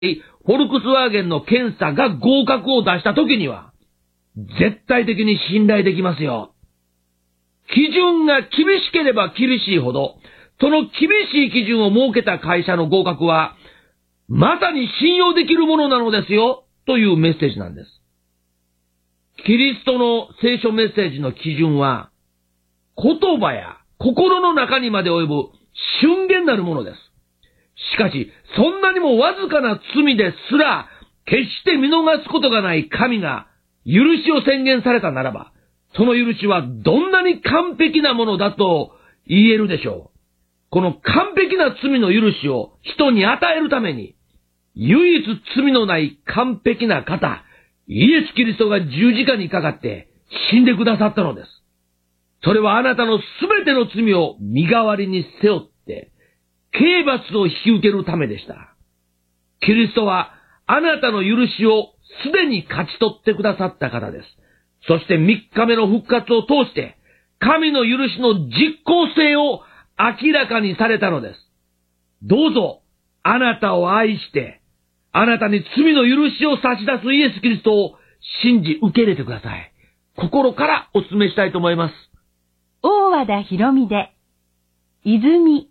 フォルクスワーゲンの検査が合格を出した時には、絶対的に信頼できますよ。基準が厳しければ厳しいほど、その厳しい基準を設けた会社の合格は、まさに信用できるものなのですよ、というメッセージなんです。キリストの聖書メッセージの基準は、言葉や心の中にまで及ぶ瞬間なるものです。しかし、そんなにもわずかな罪ですら、決して見逃すことがない神が、許しを宣言されたならば、その許しはどんなに完璧なものだと言えるでしょう。この完璧な罪の許しを人に与えるために、唯一罪のない完璧な方、イエス・キリストが十字架にかかって死んでくださったのです。それはあなたのすべての罪を身代わりに背負って、刑罰を引き受けるためでした。キリストはあなたの許しをすでに勝ち取ってくださった方です。そして3日目の復活を通して、神の許しの実効性を明らかにされたのです。どうぞ、あなたを愛して、あなたに罪の許しを差し出すイエス・キリストを信じ受け入れてください。心からお勧めしたいと思います。 大和田博美で、泉。